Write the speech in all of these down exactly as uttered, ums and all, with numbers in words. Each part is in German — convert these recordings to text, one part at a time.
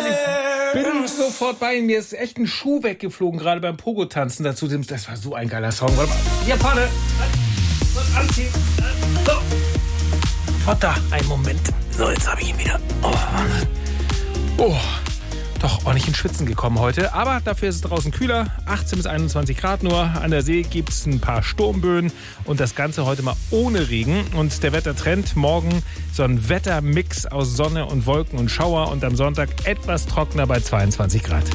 Mann, ich bin sofort bei Ihnen. Mir ist echt ein Schuh weggeflogen, gerade beim Pogo-Tanzen dazu. Das war so ein geiler Song. Warte mal. Hier vorne. Und anziehen. So. Vater, einen Moment. So, jetzt habe ich ihn wieder. Oh, Mann. Oh. Doch ordentlich ins Schwitzen gekommen heute. Aber dafür ist es draußen kühler. achtzehn bis einundzwanzig Grad nur. An der See gibt es ein paar Sturmböen. Und das Ganze heute mal ohne Regen. Und der Wettertrend morgen so ein Wettermix aus Sonne und Wolken und Schauer. Und am Sonntag etwas trockener bei zweiundzwanzig Grad.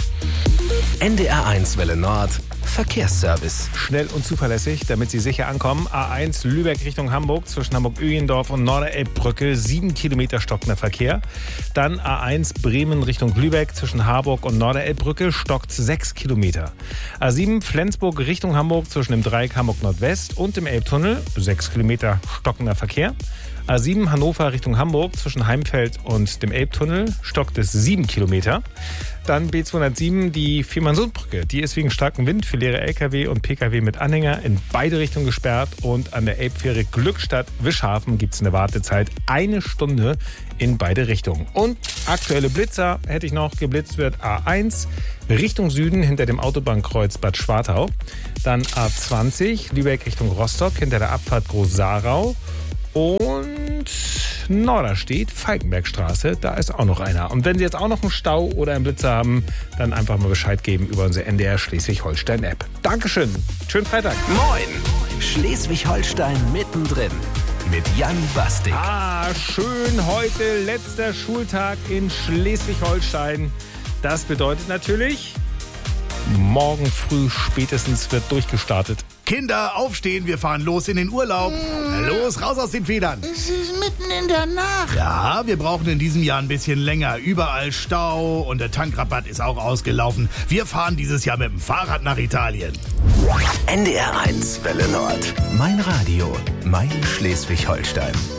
N D R eins Welle Nord. Verkehrsservice. Schnell und zuverlässig, damit Sie sicher ankommen. A eins Lübeck Richtung Hamburg zwischen Hamburg-Öhlendorf und Norderelbbrücke. Sieben Kilometer stockender Verkehr. Dann A eins Bremen Richtung Lübeck zwischen Harburg und Norderelbbrücke stockt sechs Kilometer. A sieben Flensburg Richtung Hamburg zwischen dem Dreieck Hamburg Nordwest und dem Elbtunnel. sechs Kilometer stockender Verkehr. A sieben Hannover Richtung Hamburg zwischen Heimfeld und dem Elbtunnel stockt es sieben Kilometer. Dann B zweihundertsieben, die Fehmarnsundbrücke. Die ist wegen starkem Wind für leere L K W und P K W mit Anhänger in beide Richtungen gesperrt. Und an der Elbfähre Glückstadt-Wischhafen gibt es eine Wartezeit eine Stunde in beide Richtungen. Und aktuelle Blitzer hätte ich noch. Geblitzt wird A eins Richtung Süden hinter dem Autobahnkreuz Bad Schwartau. Dann A zwanzig Lübeck Richtung Rostock hinter der Abfahrt Groß-Sarau. Und Norderstedt, Falkenbergstraße, da ist auch noch einer. Und wenn Sie jetzt auch noch einen Stau oder einen Blitzer haben, dann einfach mal Bescheid geben über unsere N D R Schleswig-Holstein-App. Dankeschön, schönen Freitag. Moin, Schleswig-Holstein mittendrin mit Jan Bastik. Ah, schön, heute letzter Schultag in Schleswig-Holstein. Das bedeutet natürlich, morgen früh spätestens wird durchgestartet. Kinder, aufstehen, wir fahren los in den Urlaub. Mm. Los, raus aus den Federn. Es ist mitten in der Nacht. Ja, wir brauchen in diesem Jahr ein bisschen länger. Überall Stau und der Tankrabatt ist auch ausgelaufen. Wir fahren dieses Jahr mit dem Fahrrad nach Italien. N D R eins Welle Nord. Mein Radio, mein Schleswig-Holstein.